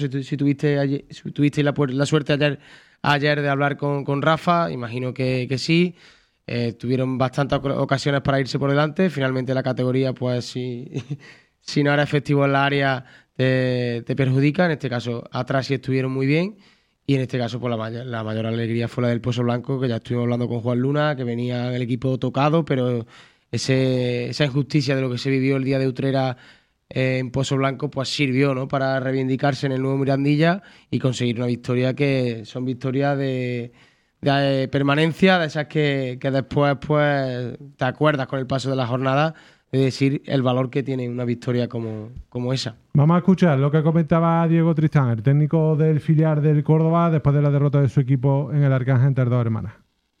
Si tuviste la suerte ayer de hablar con Rafa, imagino que sí. Tuvieron bastantes ocasiones para irse por delante. Finalmente la categoría, pues si no era efectivo en la área, te perjudica. En este caso, atrás sí estuvieron muy bien. Y en este caso, pues la mayor alegría fue la del Pozo Blanco, que ya estuvimos hablando con Juan Luna, que venía el equipo tocado, pero esa injusticia de lo que se vivió el día de Utrera en Pozo Blanco, pues sirvió, ¿no?, para reivindicarse en el nuevo Mirandilla y conseguir una victoria que son victorias de permanencia, de esas que después pues te acuerdas con el paso de la jornada de decir el valor que tiene una victoria como esa. Vamos a escuchar lo que comentaba Diego Tristán, el técnico del filial del Córdoba, después de la derrota de su equipo en el Arcángel entre dos hermanas.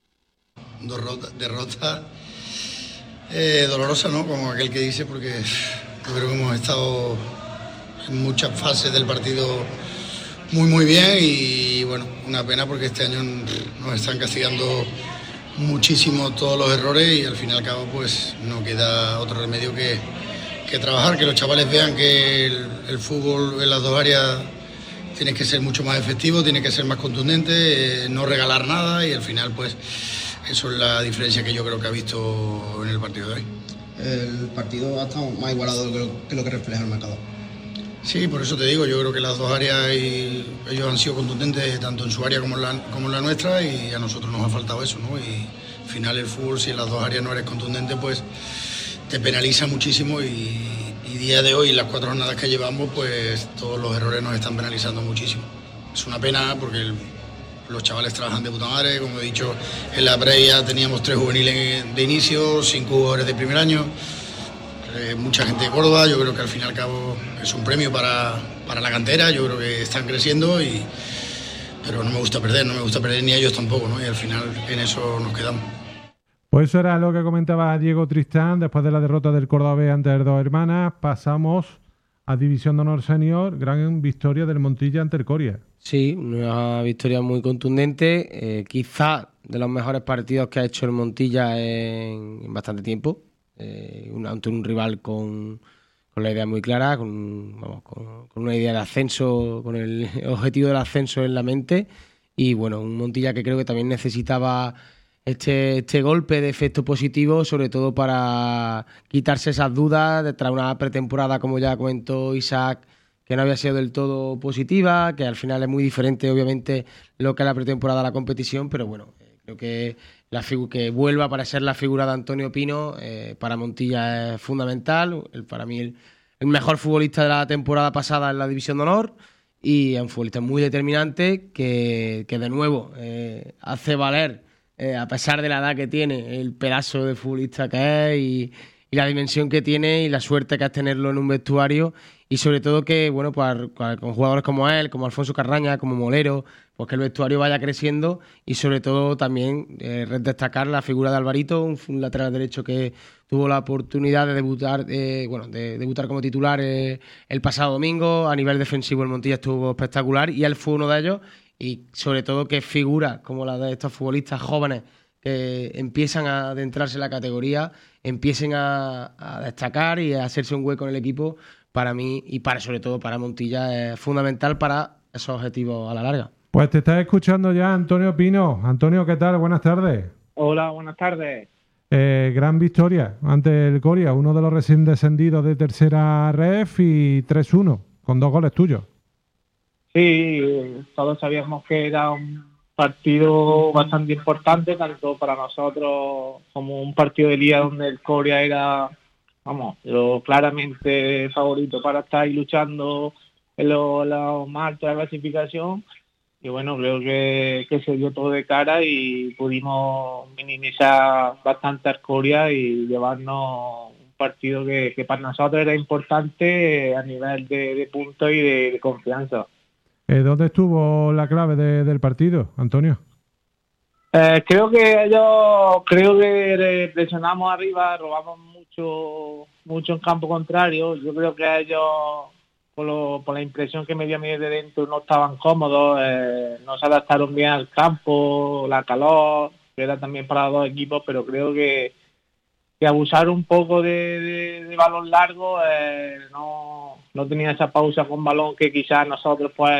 Derrota dolorosa, ¿no? Como aquel que dice, porque yo creo que hemos estado en muchas fases del partido muy bien y bueno, una pena porque este año nos están castigando muchísimo todos los errores y al fin y al cabo pues no queda otro remedio que trabajar, que los chavales vean que el fútbol en las dos áreas tiene que ser mucho más efectivo, tiene que ser más contundente, no regalar nada y al final pues eso es la diferencia que yo creo que ha visto en el partido de hoy. El partido ha estado más igualado que lo que refleja el marcador. Sí, por eso te digo, yo creo que las dos áreas ellos han sido contundentes tanto en su área como en la nuestra y a nosotros nos ha faltado eso, ¿no? Y al final el fútbol, si en las dos áreas no eres contundente, pues te penaliza muchísimo y día de hoy, las 4 jornadas que llevamos, pues todos los errores nos están penalizando muchísimo. Es una pena porque los chavales trabajan de puta madre, como he dicho, en la previa teníamos 3 juveniles de inicio, 5 jugadores de primer año. Mucha gente de Córdoba, yo creo que al fin y al cabo es un premio para la cantera, yo creo que están creciendo, pero no me gusta perder ni a ellos tampoco, ¿no? Y al final en eso nos quedamos. Pues eso era lo que comentaba Diego Tristán después de la derrota del Córdoba B ante las dos hermanas. Pasamos a División de Honor Senior, gran victoria del Montilla ante el Coria. Sí, una victoria muy contundente, quizá de los mejores partidos que ha hecho el Montilla en bastante tiempo. Ante un rival con la idea muy clara, con una idea de ascenso, con el objetivo del ascenso en la mente y bueno, un Montilla que creo que también necesitaba este golpe de efecto positivo, sobre todo para quitarse esas dudas tras una pretemporada, como ya comentó Isaac, que no había sido del todo positiva, que al final es muy diferente obviamente lo que es la pretemporada a la competición, pero bueno, creo que que vuelva a aparecer la figura de Antonio Pino para Montilla es fundamental. Para mí el mejor futbolista de la temporada pasada en la División de Honor y es un futbolista muy determinante que de nuevo hace valer, a pesar de la edad que tiene, el pedazo de futbolista que es y la dimensión que tiene y la suerte que es tenerlo en un vestuario y sobre todo que, bueno, pues con jugadores como él, como Alfonso Carraña, como Molero, pues que el vestuario vaya creciendo y sobre todo también destacar la figura de Alvarito, un lateral derecho que tuvo la oportunidad de debutar, de debutar como titular el pasado domingo. A nivel defensivo el Montilla estuvo espectacular y él fue uno de ellos y sobre todo que figuras como la de estos futbolistas jóvenes que empiezan a adentrarse en la categoría, empiecen a destacar y a hacerse un hueco en el equipo, para mí y sobre todo para Montilla es fundamental para esos objetivos a la larga. Pues te está escuchando ya Antonio Pino. Antonio, ¿qué tal? Buenas tardes. Hola, buenas tardes. Gran victoria ante el Coria, uno de los recién descendidos de tercera ref y 3-1, con 2 goles tuyos. Sí, todos sabíamos que era un partido bastante importante, tanto para nosotros como un partido de liga donde el Coria era, lo claramente favorito para estar ahí luchando en lo más alto de la clasificación. Y bueno, creo que se dio todo de cara y pudimos minimizar bastante al Coria y llevarnos un partido que para nosotros era importante a nivel de puntos y de confianza. ¿Dónde estuvo la clave del partido, Antonio? Creo que presionamos arriba, robamos mucho en campo contrario. Yo creo que ellos, por la impresión que me dio a mí desde dentro, no estaban cómodos, no se adaptaron bien al campo, la calor, que era también para los dos equipos, pero creo que abusar un poco de balón largo, no tenía esa pausa con balón que quizás nosotros pues